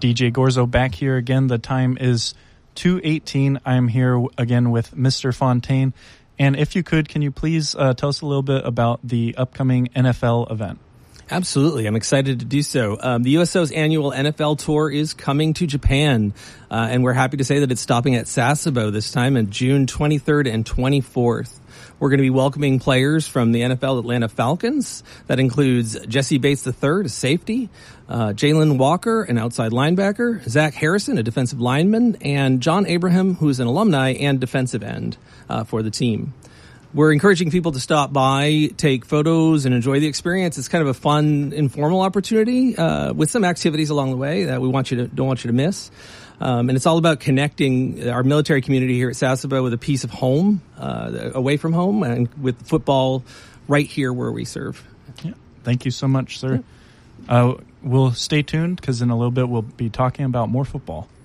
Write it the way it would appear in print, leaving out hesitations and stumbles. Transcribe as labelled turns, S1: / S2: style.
S1: DJ Gorzo back here again. The time is 2:18. I'm here again with Mr. Fontaine. And if you could, can you please tell us a little bit about the upcoming NFL event?
S2: Absolutely. I'm excited to do so. The USO's annual NFL tour is coming to Japan, and we're happy to say that it's stopping at Sasebo this time on June 23rd and 24th. We're going to be welcoming players from the NFL Atlanta Falcons. That includes Jesse Bates III, a safety, Jalen Walker, an outside linebacker, Zach Harrison, a defensive lineman, and John Abraham, who is an alumni and defensive end for the team. We're encouraging people to stop by, take photos, and enjoy the experience. It's kind of a fun, informal opportunity with some activities along the way that we don't want you to miss. And it's all about connecting our military community here at Sasebo with a piece of home, away from home, and with football right here where we serve.
S1: Yeah. Thank you so much, sir. We'll stay tuned because in a little bit we'll be talking about more football.